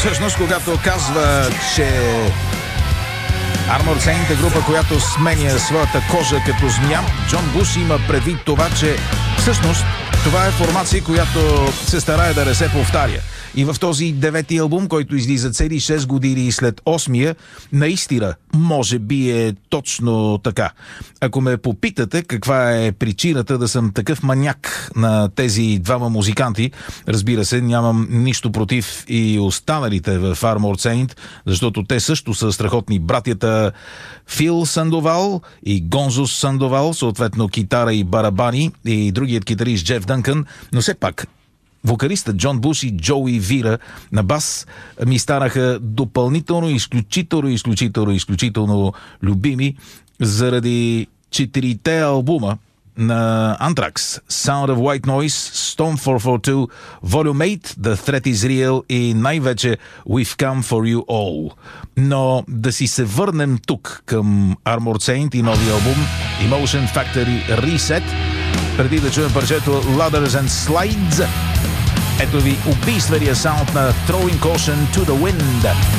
Всъщност, когато казва, че Armored Saint е група, която сменя своята кожа като змия, Джон Буш има предвид това, че всъщност това е формация, която се старае да не се повтаря. И в този девети албум, който излиза цели 6 години след 8-я, наистина, може би е точно така. Ако ме попитате каква е причината да съм такъв маняк на тези двама музиканти, разбира се, нямам нищо против и останалите в Armored Saint, защото те също са страхотни братята Фил Сандовал и Гонзо Сандовал, съответно китара и барабани, и другият китарист Джеф Дънкън, но все пак вокалистът Джон Буш и Джоуи Вира на бас ми станаха допълнително изключително любими заради 4-те албума на Anthrax: Sound of White Noise, Storm 442, Volume 8, The Threat is Real и най-вече We've Come for You All. Но да си се върнем тук към Armored Saint и новия албум Emotion Factory Reset, преди да чуем парчето Ladders and Slides. Ето ви убийствения саунд на Throwing Caution to the Wind.